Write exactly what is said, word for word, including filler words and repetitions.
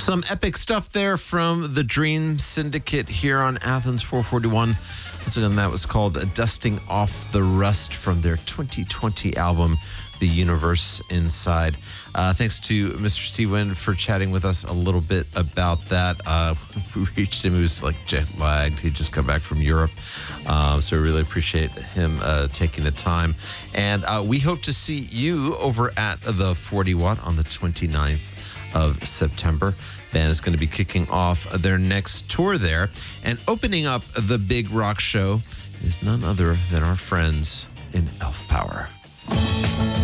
Some epic stuff there from the Dream Syndicate here on Athens four forty-one. Once again, that was called Dusting Off the Rust from their twenty twenty album, The Universe Inside. Uh, thanks to Mister Steve Wynn for chatting with us a little bit about that. Uh, we reached him. He was like jet lagged. He'd just come back from Europe. Uh, so we really appreciate him uh, taking the time. And uh, we hope to see you over at the forty watt on the twenty-ninth of September. Band is going to be kicking off their next tour there. And opening up the big rock show is none other than our friends in Elf Power.